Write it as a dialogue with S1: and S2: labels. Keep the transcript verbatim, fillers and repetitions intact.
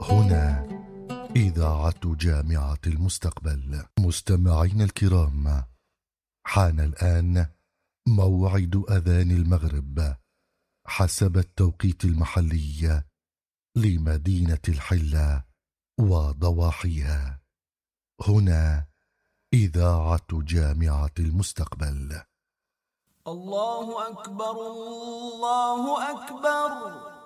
S1: هنا إذاعة جامعة المستقبل. مستمعين الكرام، حان الآن موعد أذان المغرب حسب التوقيت المحلي لمدينة الحلة وضواحيها. هنا إذاعة جامعة المستقبل.
S2: الله أكبر، الله أكبر.